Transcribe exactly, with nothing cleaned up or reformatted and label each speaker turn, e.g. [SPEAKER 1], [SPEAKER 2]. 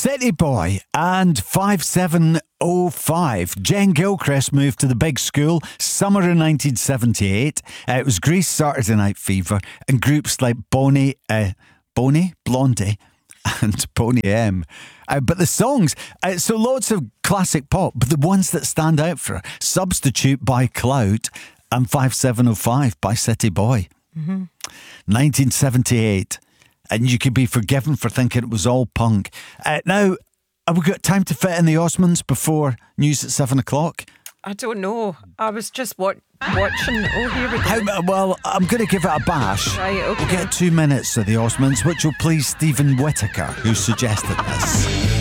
[SPEAKER 1] City Boy and five seven oh five. Jen Gilchrist moved to the big school summer of nineteen seventy-eight. Uh, it was Grease, Saturday Night Fever, and groups like Boney, uh, Boney, Blondie, and Boney M. Uh, but the songs, uh, so lots of classic pop, but the ones that stand out for her, Substitute by Clout and five seven oh five by City Boy.
[SPEAKER 2] Mm-hmm.
[SPEAKER 1] nineteen seventy-eight. And you could be forgiven for thinking it was all punk. Uh, now, have we got time to fit in the Osmonds before news at seven o'clock?
[SPEAKER 2] I don't know. I was just wa- watching. Oh, here we go.
[SPEAKER 1] How, well, I'm going to give it a bash.
[SPEAKER 2] Right, okay.
[SPEAKER 1] We'll get two minutes of the Osmonds, which will please Stephen Whittaker, who suggested this.